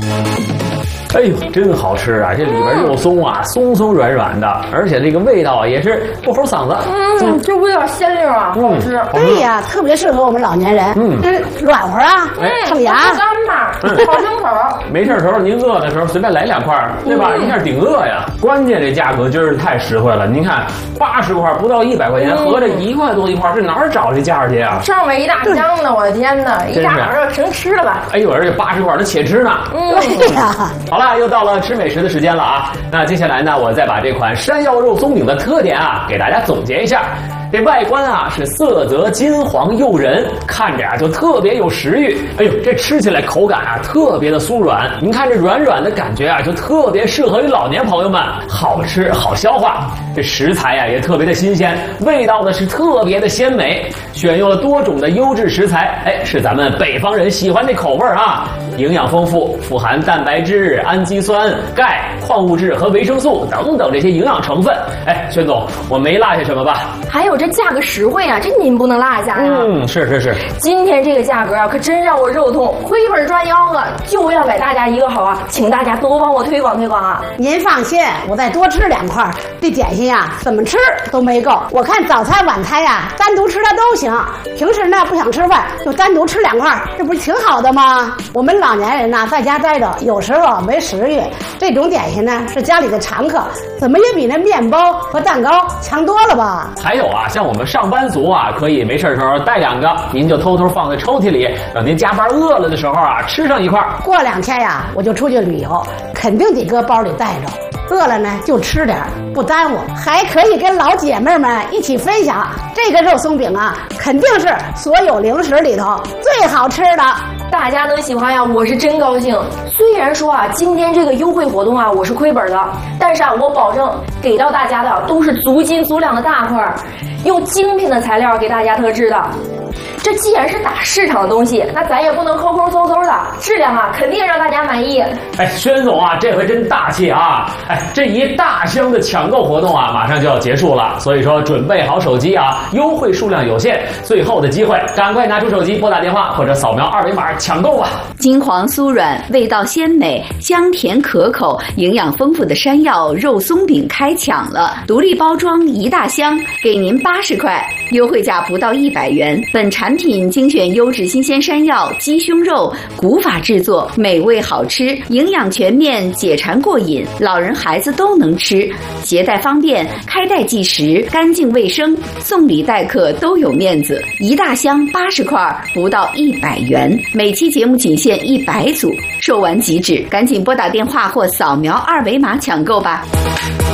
哎呦，真好吃啊！这里边肉松啊，松松软软的，而且这个味道啊也是不齁嗓子。 这味道鲜溜啊，好吃。 对呀，特别适合我们老年人。软和啊，撑牙。 干巴，好清口。 没事的时候，您饿的时候随便来2块，对吧？一下顶饿呀。关键这价格真是太实惠了。您看，80块不到100块钱，合着1块多一块，这哪儿找这价去啊？ 上面一大箱呢，我的天哪！一大早就成吃了吧？ 哎呦，而且80块它且吃呢。 对呀。 好了，又到了吃美食的时间了啊！那接下来呢，我再把这款山药肉松饼的特点啊，给大家总结一下。这外观啊是色泽金黄诱人，看着啊就特别有食欲。哎呦，这吃起来口感啊特别的酥软，您看这软软的感觉啊，就特别适合于老年朋友们，好吃好消化。这食材啊也特别的新鲜，味道呢是特别的鲜美，选用了多种的优质食材，哎，是咱们北方人喜欢这口味啊。营养丰富，富含蛋白质、氨基酸、钙、矿物质和维生素等等这些营养成分。哎，轩总，我没落下什么吧？ 还有这价格实惠啊，这您不能落下呀。 是。 今天这个价格啊，可真让我肉痛，亏本赚腰子。就要给大家一个好啊，请大家多帮我推广推广啊。 您放心，我再多吃2块，这点心呀，怎么吃都没够。我看早餐晚餐呀，单独吃它都行。平时呢不想吃饭，就单独吃2块，这不是挺好的吗？我们老年人呢，在家待着，有时候没食欲，这种点心呢是家里的常客，怎么也比那面包和蛋糕强多了吧？ 还有啊，像我们上班族啊，可以没事的时候带2个，您就偷偷放在抽屉里，等您加班饿了的时候啊，吃上1块。 过2天呀，我就出去旅游，肯定得搁包里带着。饿了呢就吃点，不耽误，还可以跟老姐妹们一起分享。这个肉松饼啊，肯定是所有零食里头最好吃的。 大家能喜欢呀，我是真高兴。虽然说啊，今天这个优惠活动啊，我是亏本的，但是啊，我保证给到大家的都是足斤足两的大块，用精品的材料给大家特制的。这既然是打市场的东西，那咱也不能抠抠搜搜的，质量啊肯定让大家满意。 哎，轩总啊，这回真大气啊！哎，这一大箱的抢购活动啊，马上就要结束了，所以说准备好手机啊，优惠数量有限，最后的机会，赶快拿出手机拨打电话或者扫描2维码抢购吧。 金黄酥软，味道鲜美，香甜可口，营养丰富的山药肉松饼开抢了，独立包装1大箱，给您80块，优惠价不到100元。本产品精选优质新鲜山药、鸡胸肉，古法制作，美味好吃，营养全面，解馋过瘾，老人孩子都能吃，携带方便，开袋即食，干净卫生，送礼待客都有面子。1大箱80块，不到100元，每期节目仅限100组，售完即止，赶紧拨打电话或扫描2维码抢购吧。